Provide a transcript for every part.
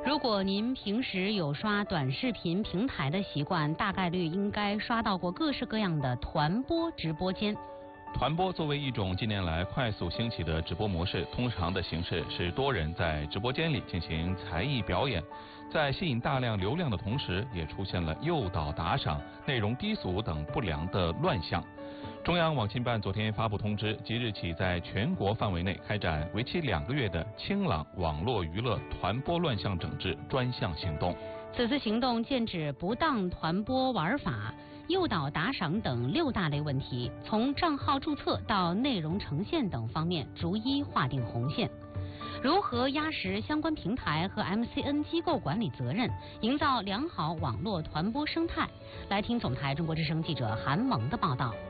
如果您平时有刷短视频平台的习惯，大概率应该刷到过各式各样的团播直播间。 团播作为一种近年来快速兴起的直播模式，通常的形式是多人在直播间里进行才艺表演，在吸引大量流量的同时，也出现了诱导打赏、内容低俗等不良的乱象。中央网信办昨天发布通知，即日起在全国范围内开展为期2个月的清朗网络娱乐团播乱象整治专项行动。 此次行动剑指不当团播玩法、诱导打赏等6大类问题，从账号注册到内容呈现等方面逐一划定红线。如何压实相关平台和 MCN 机构管理责任，营造良好网络团播生态？来听总台中国之声记者韩萌的报道。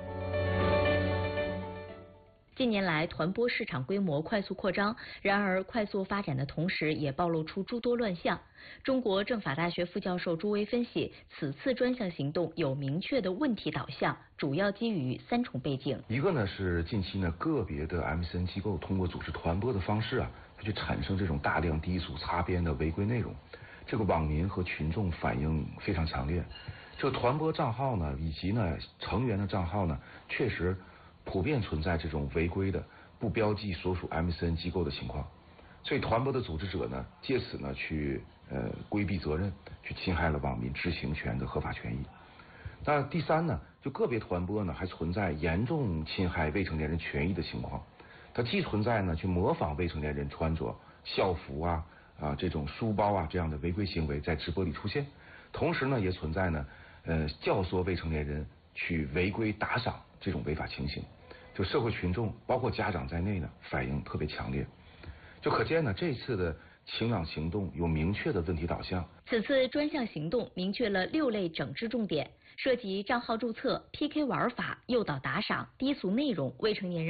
近年来，团播市场规模快速扩张，然而快速发展的同时，也暴露出诸多乱象。中国政法大学副教授朱威分析，此次专项行动有明确的问题导向，主要基于3重背景。 一个呢是近期呢个别的 MCN 机构通过组织团播的方式它去产生这种大量低俗擦边的违规内容，这个网民和群众反应非常强烈。这个团播账号呢以及呢成员的账号呢，确实普遍存在这种违规的不标记所属 MCN 机构的情况，所以团播的组织者呢，借此呢去规避责任，去侵害了网民知情权的合法权益。那第三呢，就个别团播呢还存在严重侵害未成年人权益的情况，它既存在呢去模仿未成年人穿着校服这种书包这样的违规行为在直播里出现，同时呢也存在呢教唆未成年人去违规打赏这种违法情形，就社会群众包括家长在内呢反应特别强烈，就可见呢这次的清朗行动有明确的问题导向。 此次专项行动明确了6类整治重点，涉及账号注册、PK 玩法、诱导打赏、低俗内容、未成年人